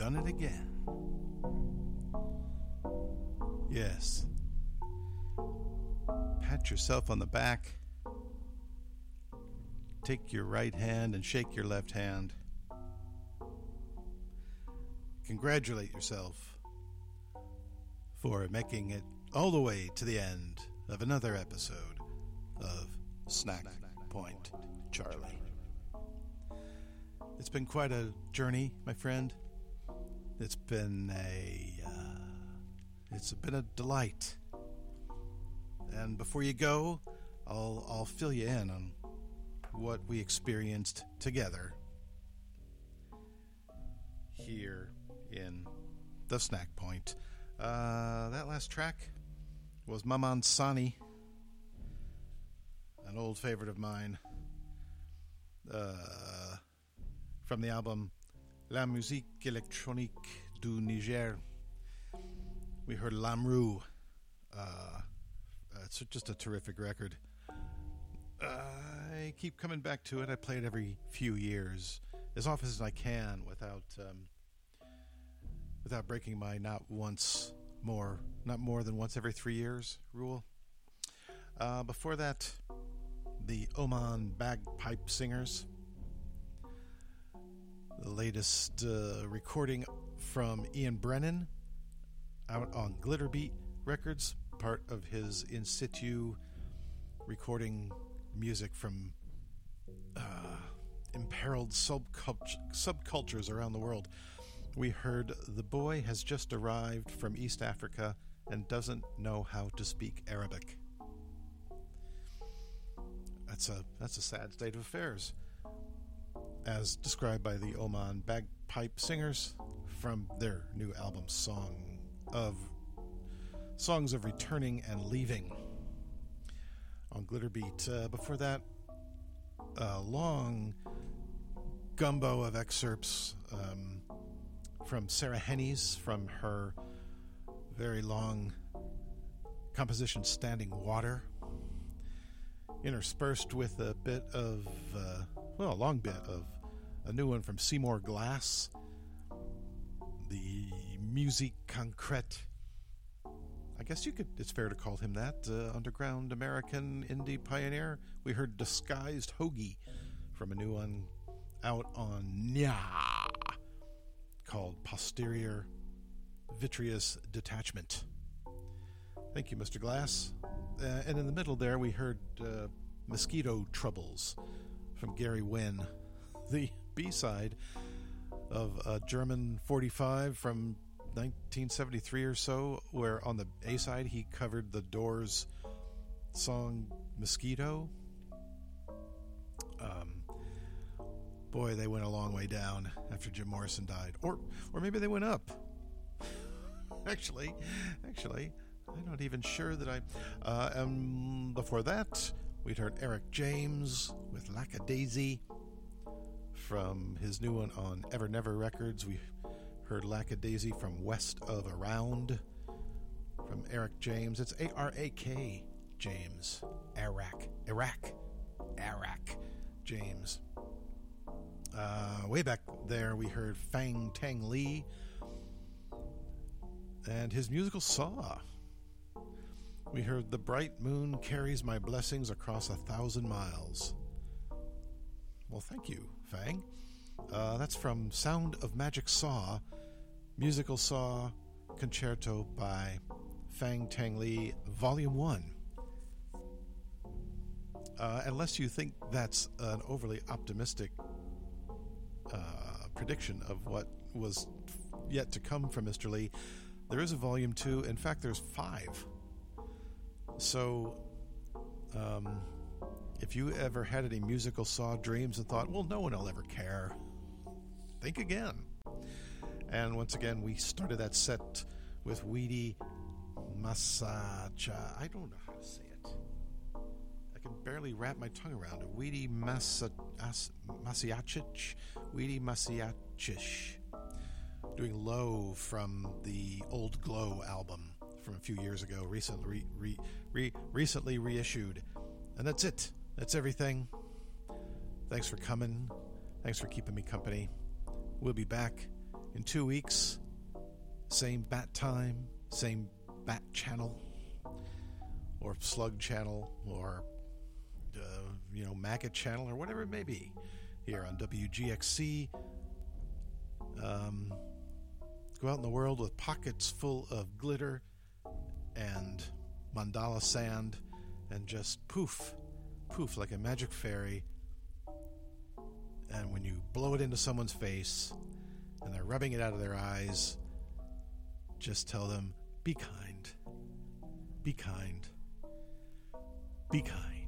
done it again. Yes. Pat yourself on the back. Take your right hand and shake your left hand. Congratulate yourself for making it all the way to the end of another episode of Snack Point Charlie. It's been quite a journey, my friend. It's been a delight. And before you go, I'll fill you in on what we experienced together here in the Snack Point. That last track was Maman Sani, an old favorite of mine, from the album La Musique Électronique du Niger. We heard Lamrou. It's just a terrific record. I keep coming back to it. I play it every few years, as often as I can, without breaking my not more than once every 3 years rule. Before that, the Oman Bagpipe Singers. The latest recording from Ian Brennan out on Glitterbeat Records, part of his in situ recording music from imperiled subcultures around the world. We heard The Boy Has Just Arrived from East Africa and Doesn't Know How to Speak Arabic. That's a sad state of affairs, as described by the Oman Bagpipe Singers from their new album Songs of Returning and Leaving on Glitterbeat. Before that, a long gumbo of excerpts from Sarah Hennies from her very long composition Standing Water, interspersed with a long bit of a new one from Seymour Glass, the Musique Concrète. I guess it's fair to call him that, underground American indie pioneer. We heard Disguised Hoagie from a new one out on Nya called Posterior Vitreous Detachment. Thank you, Mr. Glass. And in the middle there, we heard Mosquito Troubles from Gary Wynn, the B-side of a German 45 from 1973 or so, where on the A-side he covered the Doors song Mosquito. Boy, they went a long way down after Jim Morrison died, or maybe they went up. Actually, I'm not even sure that and before that, we'd heard Eric James with Lackadaisy from his new one on Ever Never Records. We heard Lackadaisy from West of Around from Eric James. It's A-R-A-K James. Iraq James. Way back there, we heard Fang Tang Lee and his musical Saw. We heard The Bright Moon Carries My Blessings Across 1,000 Miles. Well, thank you, Fang. That's from Sound of Magic Saw, Musical Saw Concerto by Fang Tang Lee, Volume 1. Unless you think that's an overly optimistic prediction of what was yet to come from Mr. Lee, there is a Volume 2. In fact, there's 5. So, if you ever had any musical Saw dreams and thought, well, no one will ever care, think again. And once again, we started that set with Weedy Masacha. I don't know how to say it. I can barely wrap my tongue around it. Weedy Masiachich. Weedy Masiachich. Doing Low from the Old Glow album from a few years ago, recently reissued. And that's it. That's everything. Thanks for coming. Thanks for keeping me company. We'll be back in 2 weeks, same bat time, same bat channel, or slug channel, or maggot channel, or whatever it may be, here on WGXC. Go out in the world with pockets full of glitter and mandala sand, and just poof like a magic fairy. And when you blow it into someone's face and they're rubbing it out of their eyes, just tell them, be kind, be kind, be kind.